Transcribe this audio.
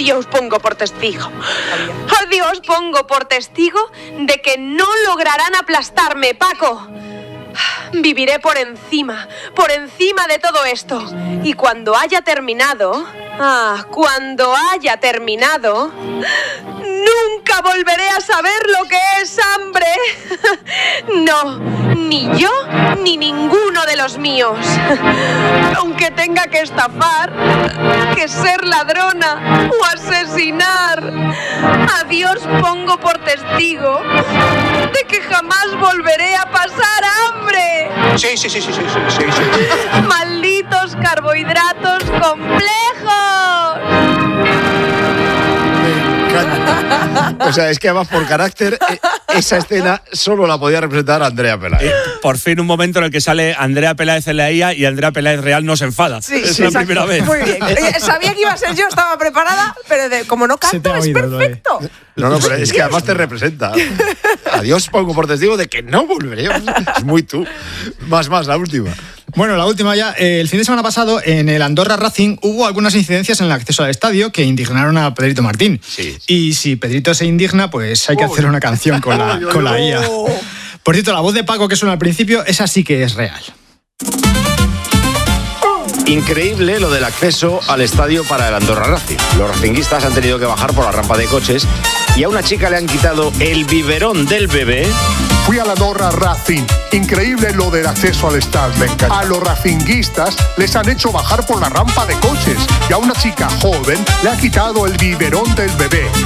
Dios pongo por testigo. A Dios pongo por testigo de que no lograrán aplastarme, Paco. Viviré por encima de todo esto. Y cuando haya terminado, nunca volveré a saber lo que es hambre. No, ni yo ni ninguno de los míos. Aunque tenga que estafar, que ser ladrona o asesinar, a Dios pongo por testigo de que jamás volveré a pasar hambre. Sí. Malditos carbohidratos complejos. O sea, es que además por carácter esa escena solo la podía representar Andrea Peláez. Por fin un momento en el que sale Andrea Peláez en la IA y Andrea Peláez real no se enfada. Sí, es la primera vez. Muy bien. Sabía que iba a ser yo, estaba preparada, pero como no canto es perfecto. No, pero es que además te representa. A Dios pongo por testigo de que no volveremos. Es muy tú. Más, la última. Bueno, la última ya. El fin de semana pasado en el Andorra Racing hubo algunas incidencias en el acceso al estadio que indignaron a Pedrito Martín. Sí. Y si Pedrito se indigna, pues hay que hacer una canción con la IA. Por cierto, la voz de Paco que suena al principio, esa sí que es real. Increíble lo del acceso al estadio para el Andorra Racing. Los racinguistas han tenido que bajar por la rampa de coches y a una chica le han quitado el biberón del bebé. Fui a la Andorra Racing. Increíble lo del acceso al estadio. A los racinguistas les han hecho bajar por la rampa de coches y a una chica joven le ha quitado el biberón del bebé.